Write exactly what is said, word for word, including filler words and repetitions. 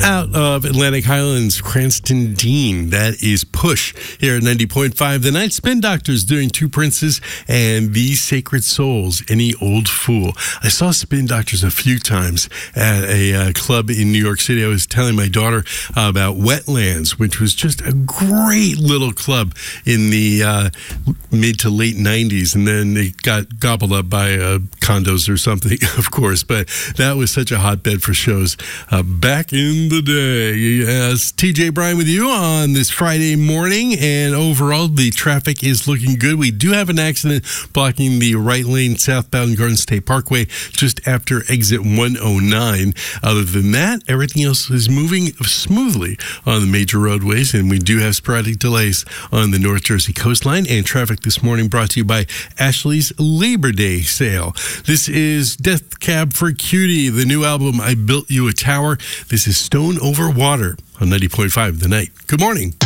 Out of Atlantic Highlands, Cranston Dean. That is Push here at ninety point five. The Night Spin Doctors doing Two Princes and These Sacred Souls, Any Old Fool. I saw Spin Doctors a few times at a uh, club in New York City. I was telling my daughter uh, about Wetlands, which was just a great little club in the uh, mid to late nineties. And then it got gobbled up by uh, condos or something, of course. But that was such a hotbed for shows uh, back in the day. Yes, T J Bryan with you on this Friday morning, and overall the traffic is looking good. We do have an accident blocking the right lane southbound Garden State Parkway just after exit one oh nine. Other than that, everything else is moving smoothly on the major roadways, and we do have sporadic delays on the North Jersey coastline. And traffic this morning brought to you by Ashley's Labor Day sale. This is Death Cab for Cutie, the new album I Built You a Tower. This is Stone Over Water on ninety point five The Night. Good morning.